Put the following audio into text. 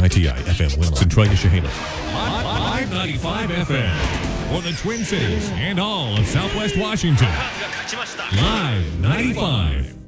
KITI FM Willow, Centralia Chehalis. Live 95 FM for the Twin Cities and all of Southwest Washington. Live 95.